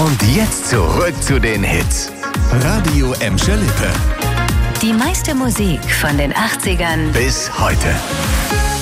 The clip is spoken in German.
Und jetzt zurück zu den Hits. Radio Emscher Lippe. Die meiste Musik von den 80ern Bis heute.